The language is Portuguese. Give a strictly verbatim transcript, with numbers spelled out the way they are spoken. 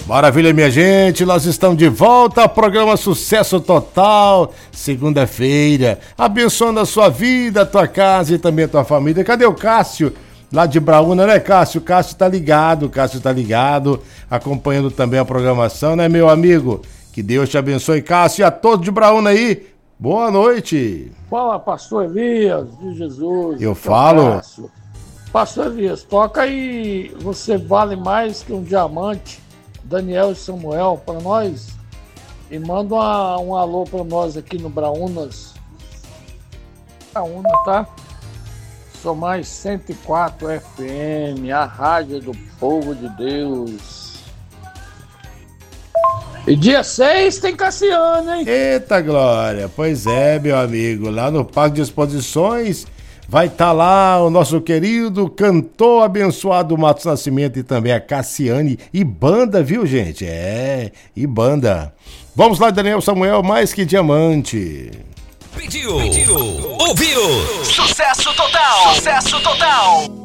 Maravilha, minha gente, nós estamos de volta ao programa Sucesso Total, segunda-feira, abençoando a sua vida, a tua casa e também a tua família. Cadê o Cássio? Lá de Braúna, né, Cássio? O Cássio tá ligado, o Cássio tá ligado, acompanhando também a programação, né, meu amigo? Que Deus te abençoe, Cássio, e a todos de Braúna aí, boa noite. Fala, pastor Elias de Jesus. Eu falo. Cássio. Pastor Elias, toca aí, você vale mais que um diamante, Daniel e Samuel, para nós. E manda uma, um alô para nós aqui no Braúnas. Braúna, tá? Sou mais cento e quatro F M, a rádio do povo de Deus. E dia seis tem Cassiano, hein? Eita glória, pois é, meu amigo, lá no Parque de Exposições vai estar tá lá o nosso querido cantor abençoado Matos Nascimento e também a Cassiane e banda, viu, gente? É, e banda. Vamos lá, Daniel Samuel, mais que diamante. Pediu, pediu, ouviu, sucesso total, sucesso total.